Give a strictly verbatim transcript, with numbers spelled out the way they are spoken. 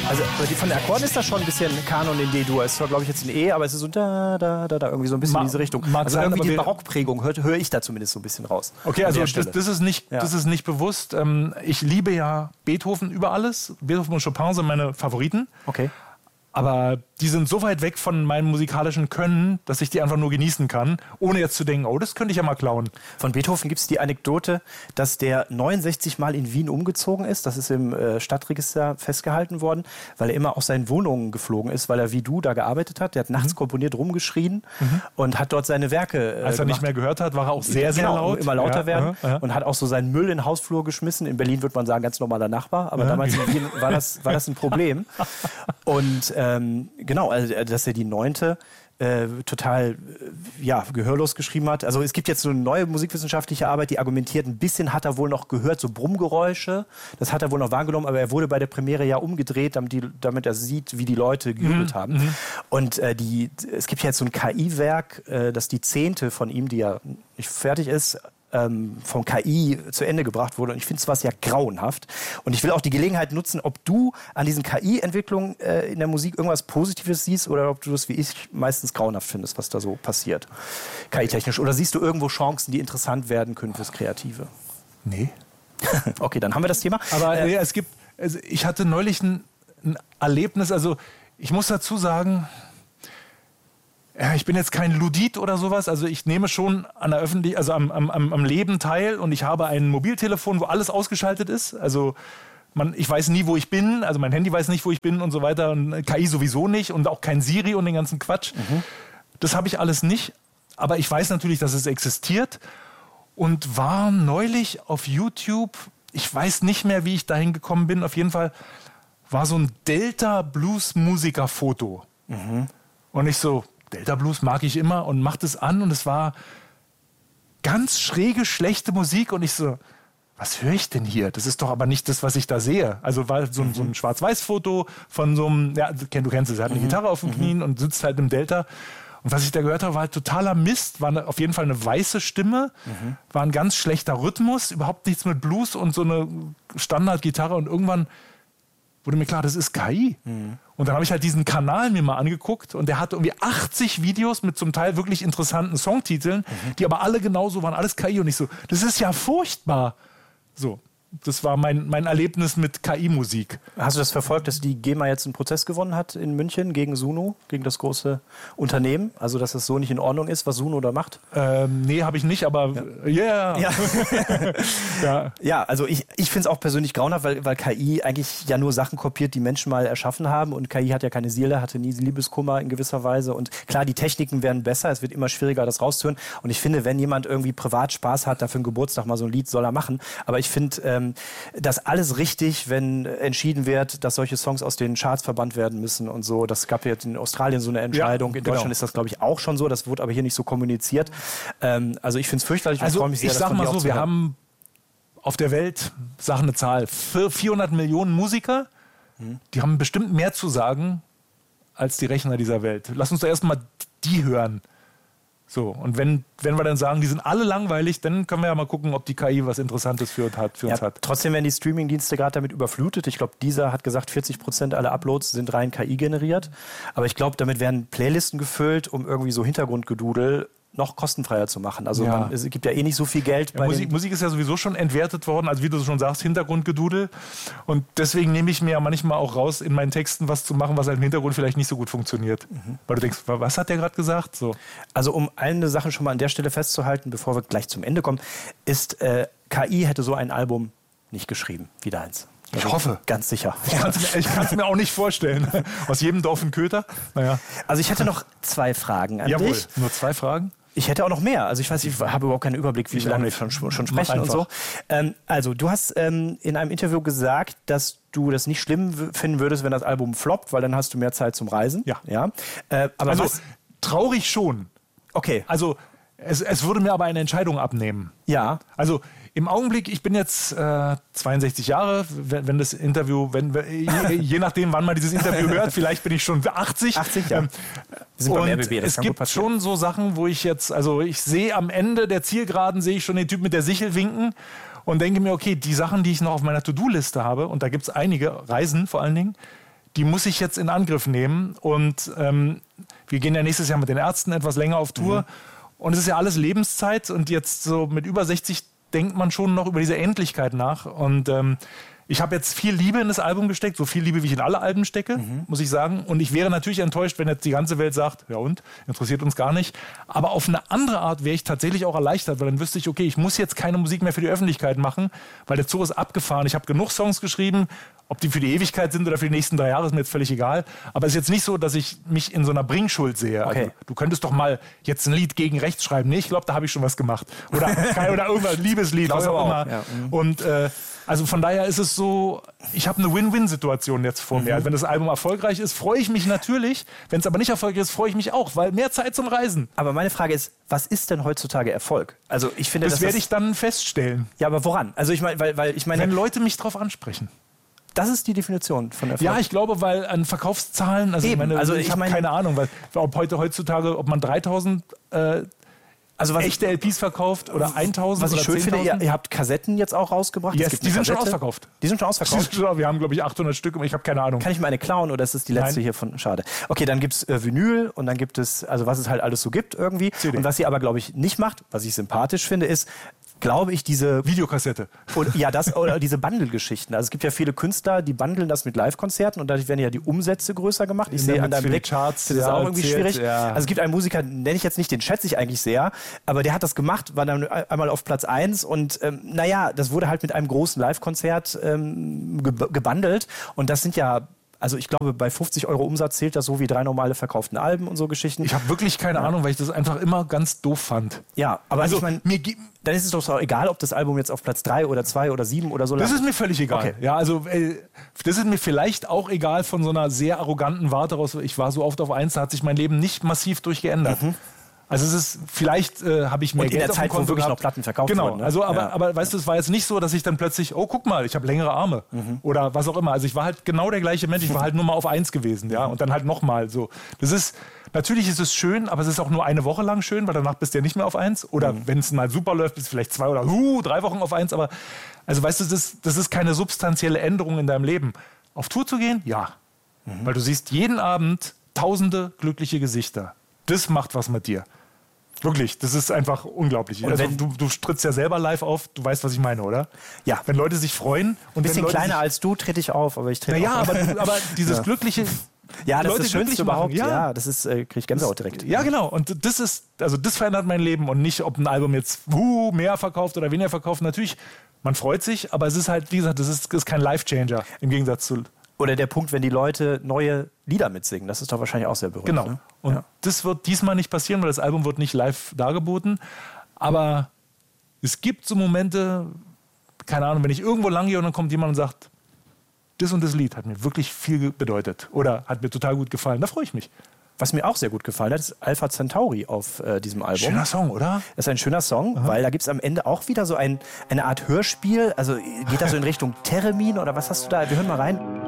Also die, von den Akkorden ist das schon ein bisschen Kanon in D-Dur. Es ist zwar, glaube ich, jetzt ein E, aber es ist so da, da, da, da, irgendwie so ein bisschen Ma- in diese Richtung. mag Also sein, irgendwie die aber wir- Barockprägung höre hör ich da zumindest so ein bisschen raus. Okay, An also der das, Stelle. das, ist nicht, Ja. das ist nicht bewusst. Ähm, ich liebe ja Beethoven über alles. Beethoven und Chopin sind meine Favoriten. Okay. Aber die sind so weit weg von meinem musikalischen Können, dass ich die einfach nur genießen kann, ohne jetzt zu denken, oh, das könnte ich ja mal klauen. Von Beethoven gibt es die Anekdote, dass der neunundsechzig Mal in Wien umgezogen ist. Das ist im äh, Stadtregister festgehalten worden, weil er immer aus seinen Wohnungen geflogen ist, weil er wie du da gearbeitet hat. Der hat nachts mhm. komponiert, rumgeschrien mhm. und hat dort seine Werke äh, Als er gemacht. nicht mehr gehört hat, war er auch sehr, sehr genau, laut. immer lauter ja, werden ja, ja. und hat auch so seinen Müll in den Hausflur geschmissen. In Berlin würde man sagen, ganz normaler Nachbar, aber ja. damals in Wien war das, war das ein Problem. Und ähm, genau, also, dass er die neunte äh, total äh, ja, gehörlos geschrieben hat. Also es gibt jetzt so eine neue musikwissenschaftliche Arbeit, die argumentiert, ein bisschen hat er wohl noch gehört, so Brummgeräusche. Das hat er wohl noch wahrgenommen, aber er wurde bei der Premiere ja umgedreht, damit, die, damit er sieht, wie die Leute gejubelt mhm. haben. Mhm. Und äh, die, es gibt ja jetzt so ein K I-Werk, äh, das die zehnte von ihm, die ja nicht fertig ist, ähm, von K I zu Ende gebracht wurde. Und ich finde es ja grauenhaft. Und ich will auch die Gelegenheit nutzen, ob du an diesen K I-Entwicklungen äh, in der Musik irgendwas Positives siehst oder ob du das wie ich meistens grauenhaft findest, was da so passiert, K I-technisch. Oder siehst du irgendwo Chancen, die interessant werden können fürs Kreative? Nee. Okay, dann haben wir das Thema. Aber äh, ja, es gibt, also ich hatte neulich ein, ein Erlebnis, also ich muss dazu sagen, ja, ich bin jetzt kein Ludit oder sowas, also ich nehme schon an der Öffentlich- also am, am, am Leben teil und ich habe ein Mobiltelefon, wo alles ausgeschaltet ist. Also man, ich weiß nie, wo ich bin, also mein Handy weiß nicht, wo ich bin und so weiter und K I sowieso nicht und auch kein Siri und den ganzen Quatsch. Mhm. Das habe ich alles nicht, aber ich weiß natürlich, dass es existiert und war neulich auf YouTube, ich weiß nicht mehr, wie ich dahin gekommen bin, auf jeden Fall war so ein Delta-Blues-Musiker-Foto. Mhm. Und ich so, Delta Blues mag ich immer und macht es an und es war ganz schräge, schlechte Musik und ich so, was höre ich denn hier? Das ist doch aber nicht das, was ich da sehe. Also war so ein, mhm. so ein Schwarz-Weiß-Foto von so einem, ja, du kennst es, er hat eine mhm. Gitarre auf den Knien mhm. und sitzt halt im Delta. Und was ich da gehört habe, war halt totaler Mist, war eine, auf jeden Fall eine weiße Stimme, mhm. war ein ganz schlechter Rhythmus, überhaupt nichts mit Blues und so eine Standardgitarre und irgendwann wurde mir klar, das ist K I. Mhm. Und dann habe ich halt diesen Kanal mir mal angeguckt und der hatte irgendwie achtzig Videos mit zum Teil wirklich interessanten Songtiteln, mhm. die aber alle genauso waren, alles K I. Und ich so, das ist ja furchtbar. So, das war mein, mein Erlebnis mit K I-Musik. Hast du das verfolgt, dass die GEMA jetzt einen Prozess gewonnen hat in München gegen Suno, gegen das große Unternehmen? Also, dass das so nicht in Ordnung ist, was Suno da macht? Ähm, nee, habe ich nicht, aber ja. Yeah. Ja. ja. ja, also ich, ich finde es auch persönlich grauenhaft, weil, weil K I eigentlich ja nur Sachen kopiert, die Menschen mal erschaffen haben. Und K I hat ja keine Seele, hatte nie Liebeskummer in gewisser Weise. Und klar, die Techniken werden besser, es wird immer schwieriger, das rauszuhören. Und ich finde, wenn jemand irgendwie privat Spaß hat, dafür einen Geburtstag mal so ein Lied soll er machen. Aber ich finde ähm, das alles richtig, wenn entschieden wird, dass solche Songs aus den Charts verbannt werden müssen und so. Das gab ja in Australien so eine Entscheidung. Ja, in Deutschland genau. ist das, glaube ich, auch schon so. Das wurde aber hier nicht so kommuniziert. Ähm, also ich finde es fürchterlich und also freue mich sehr, ich das sag von mal dir auch so, zu wir hören. haben auf der Welt, sag eine Zahl, vierhundert Millionen Musiker, hm. die haben bestimmt mehr zu sagen als die Rechner dieser Welt. Lass uns doch erstmal die hören. So, und wenn, wenn wir dann sagen, die sind alle langweilig, dann können wir ja mal gucken, ob die K I was Interessantes für uns hat. Für uns ja, hat. Trotzdem werden die Streamingdienste gerade damit überflutet. Ich glaube, dieser hat gesagt, vierzig Prozent aller Uploads sind rein K I generiert. Aber ich glaube, damit werden Playlisten gefüllt, um irgendwie so Hintergrundgedudel noch kostenfreier zu machen. Also ja. man, es gibt ja eh nicht so viel Geld. Ja, bei Musik, den Musik ist ja sowieso schon entwertet worden, also wie du schon sagst, Hintergrundgedudel. Und deswegen nehme ich mir ja manchmal auch raus, in meinen Texten was zu machen, was halt im Hintergrund vielleicht nicht so gut funktioniert. Mhm. Weil du denkst, was hat der gerade gesagt? So. Also um eine Sache schon mal an der Stelle festzuhalten, bevor wir gleich zum Ende kommen, ist, äh, K I hätte so ein Album nicht geschrieben wie deins. Ich also hoffe. Ganz sicher. Ich kann es mir, mir auch nicht vorstellen. Aus jedem Dorf ein Köter. Naja. Also ich hätte noch zwei Fragen an Jawohl. dich. Nur zwei Fragen? Ich hätte auch noch mehr. Also ich weiß, ich habe überhaupt keinen Überblick, wie lange wir schon, schon sprechen und so. Ähm, also du hast ähm, in einem Interview gesagt, dass du das nicht schlimm w- finden würdest, wenn das Album floppt, weil dann hast du mehr Zeit zum Reisen. Ja. ja? Äh, aber also was? Traurig schon. Okay. Also es, es würde mir aber eine Entscheidung abnehmen. Ja. Also im Augenblick, ich bin jetzt äh, zweiundsechzig Jahre, wenn, wenn das Interview, wenn, je, je nachdem, wann man dieses Interview hört, vielleicht bin ich schon achtzig. achtzig, ja. Ähm, Wir sind beim und R B B, das es kann gibt gut passieren. schon so Sachen, wo ich jetzt, also ich sehe am Ende der Zielgeraden, sehe ich schon den Typ mit der Sichel winken und denke mir, okay, die Sachen, die ich noch auf meiner To-Do-Liste habe, und da gibt es einige, Reisen vor allen Dingen, die muss ich jetzt in Angriff nehmen. Und ähm, wir gehen ja nächstes Jahr mit den Ärzten etwas länger auf Tour. Mhm. Und es ist ja alles Lebenszeit. Und jetzt so mit über sechzig denkt man schon noch über diese Endlichkeit nach. Und ähm, ich habe jetzt viel Liebe in das Album gesteckt, so viel Liebe, wie ich in alle Alben stecke, mhm. muss ich sagen. Und ich wäre natürlich enttäuscht, wenn jetzt die ganze Welt sagt, ja und, interessiert uns gar nicht. Aber auf eine andere Art wäre ich tatsächlich auch erleichtert, weil dann wüsste ich, okay, ich muss jetzt keine Musik mehr für die Öffentlichkeit machen, weil der Zug ist abgefahren. Ich habe genug Songs geschrieben, ob die für die Ewigkeit sind oder für die nächsten drei Jahre, ist mir jetzt völlig egal. Aber es ist jetzt nicht so, dass ich mich in so einer Bringschuld sehe. Okay. Also, du könntest doch mal jetzt ein Lied gegen rechts schreiben. Nee, ich glaube, da habe ich schon was gemacht. Oder, oder irgendwas, Liebeslied, was auch immer. Ja. Und äh, also von daher ist es so, ich habe eine Win-Win-Situation jetzt vor mir. Mhm. Also wenn das Album erfolgreich ist, freue ich mich natürlich. Wenn es aber nicht erfolgreich ist, freue ich mich auch, weil mehr Zeit zum Reisen. Aber meine Frage ist, was ist denn heutzutage Erfolg? Also ich finde, das werde ich dann feststellen. Ja, aber woran? Also ich meine, weil, weil ich meine, wenn Leute mich drauf ansprechen. Das ist die Definition von Erfolg. Ja, ich glaube, weil an Verkaufszahlen, also, Eben, meine, also ich, ich habe meine, keine Ahnung, weil ob heute heutzutage, ob man dreitausend äh, also was echte L Ps verkauft oder eintausend was ich oder schön finde, ihr, zehntausend. ihr habt Kassetten jetzt auch rausgebracht. Yes, es gibt die sind Kassette. schon ausverkauft. Die sind schon ausverkauft? Schon, wir haben, glaube ich, achthundert Stück, aber ich habe keine Ahnung. Kann ich mal eine klauen oder ist das die letzte Nein. hier von? Schade. Okay, dann gibt es äh, Vinyl und dann gibt es, also was es halt alles so gibt irgendwie. C D. Und was ihr aber, glaube ich, nicht macht, was ich sympathisch finde, ist, glaube ich, diese Videokassette. Und, ja, das oder diese Bundle-Geschichten. Also es gibt ja viele Künstler, die bundeln das mit Live-Konzerten und dadurch werden ja die Umsätze größer gemacht. Ich In sehe an deinem für die Blick, Charts, das ist ja, auch irgendwie zählt, schwierig. ja. Also es gibt einen Musiker, nenne ich jetzt nicht, den schätze ich eigentlich sehr, aber der hat das gemacht, war dann einmal auf Platz eins und ähm, naja, das wurde halt mit einem großen Live-Konzert ähm, ge gebundelt und das sind ja, also ich glaube, bei fünfzig Euro Umsatz zählt das so wie drei normale verkauften Alben und so Geschichten. Ich habe wirklich keine ja. Ahnung, weil ich das einfach immer ganz doof fand. Ja, aber also ich meine, mir dann ist es doch auch egal, ob das Album jetzt auf Platz drei oder zwei oder sieben oder so Das langt. ist mir völlig egal. Okay. Ja, also äh, das ist mir vielleicht auch egal von so einer sehr arroganten Warte raus. Ich war so oft auf eins, da hat sich mein Leben nicht massiv durchgeändert. Mhm. Also es ist, vielleicht äh, habe ich mehr und Geld in der Zeit, wo wirklich gehabt. noch Platten verkauft genau. wurden. Ne? Also, aber, ja. aber weißt du, es war jetzt nicht so, dass ich dann plötzlich, oh, guck mal, ich habe längere Arme mhm. oder was auch immer. Also ich war halt genau der gleiche Mensch, ich war halt nur mal auf eins gewesen, ja, und dann halt nochmal so. Das ist, natürlich ist es schön, aber es ist auch nur eine Woche lang schön, weil danach bist du ja nicht mehr auf eins. Oder mhm. wenn es mal super läuft, bist du vielleicht zwei oder uh, drei Wochen auf eins. Aber, also weißt du, das ist, das ist keine substanzielle Änderung in deinem Leben. Auf Tour zu gehen? Ja. Mhm. Weil du siehst jeden Abend tausende glückliche Gesichter. Das macht was mit dir. Wirklich, das ist einfach unglaublich. Und also, wenn, du, du trittst ja selber live auf, du weißt, was ich meine, oder? Ja. Wenn Leute sich freuen. Und ein bisschen wenn Leute kleiner sich, als du trete ich auf, aber ich trete naja, auf. aber, aber dieses ja. glückliche... Ja, das Leute ist das Schönste überhaupt. Ja. ja, das ist, äh, krieg ich Gänsehaut direkt. Ja, genau. Und das ist, also das verändert mein Leben und nicht, ob ein Album jetzt uh, mehr verkauft oder weniger verkauft. Natürlich, man freut sich, aber es ist halt, wie gesagt, das ist, das ist kein Life-Changer im Gegensatz zu... Oder der Punkt, wenn die Leute neue Lieder mitsingen. Das ist doch wahrscheinlich auch sehr berühmt. Genau. Ne? Und ja. das wird diesmal nicht passieren, weil das Album wird nicht live dargeboten. Aber es gibt so Momente, keine Ahnung, wenn ich irgendwo lang gehe und dann kommt jemand und sagt, das und das Lied hat mir wirklich viel bedeutet oder hat mir total gut gefallen, da freue ich mich. Was mir auch sehr gut gefallen hat, ist Alpha Centauri auf äh, diesem Album. Schöner Song, oder? Das ist ein schöner Song, aha, weil da gibt es am Ende auch wieder so ein, eine Art Hörspiel. Also geht das so in Richtung Theremin oder was hast du da? Wir hören mal rein.